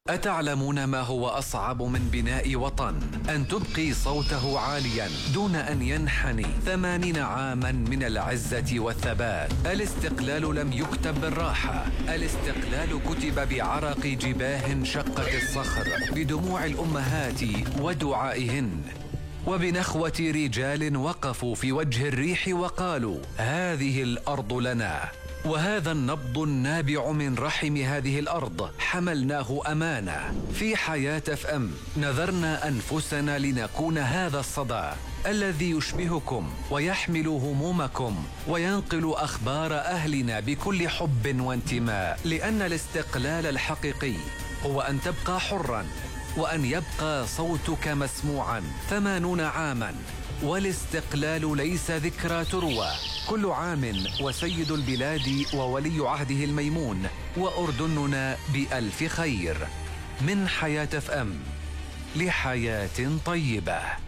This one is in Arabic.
أتعلمون ما هو أصعب من بناء وطن؟ أن تبقي صوته عاليا دون أن ينحني 80 عاما من العزة والثبات. الاستقلال لم يكتب بالراحة، الاستقلال كتب بعرق جباه شقت الصخر، بدموع الأمهات ودعائهن، وبنخوة رجال وقفوا في وجه الريح وقالوا: هذه الأرض لنا. وهذا النبض النابع من رحم هذه الأرض حملناه أمانة. في حياة FM نذرنا أنفسنا لنكون هذا الصدى الذي يشبهكم ويحمل همومكم وينقل أخبار أهلنا بكل حب وانتماء، لأن الاستقلال الحقيقي هو أن تبقى حراً وأن يبقى صوتك مسموعاً. 80 عاماً والاستقلال ليس ذكرى تروى. كل عام وسيد البلاد وولي عهده الميمون وأردننا بألف خير. من حياة FM لحياة طيبة.